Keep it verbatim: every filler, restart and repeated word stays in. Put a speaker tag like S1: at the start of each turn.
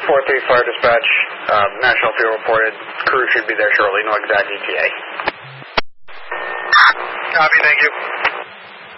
S1: four three Fire Dispatch, uh, National Fuel reported. Crew should be there shortly. No exact E T A.
S2: Copy, thank you.